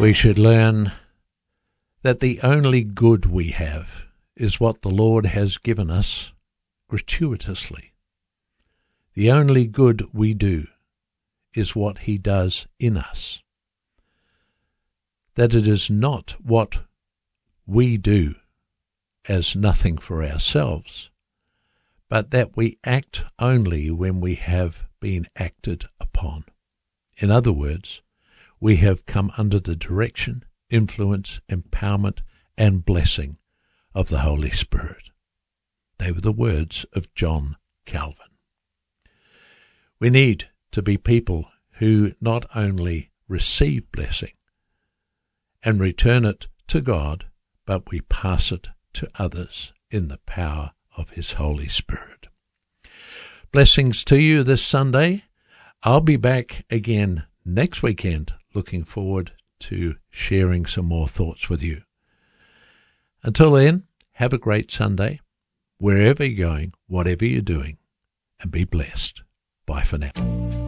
we should learn that the only good we have is what the Lord has given us gratuitously. The only good we do is what he does in us. That it is not what we do as nothing for ourselves, but that we act only when we have been acted upon. In other words, we have come under the direction, influence, empowerment, and blessing of the Holy Spirit. They were the words of John Calvin. We need to be people who not only receive blessing and return it to God, but we pass it to others in the power of his Holy Spirit. Blessings to you this Sunday. I'll be back again next weekend, looking forward to sharing some more thoughts with you. Until then, have a great Sunday, wherever you're going, whatever you're doing, and be blessed. Bye for now.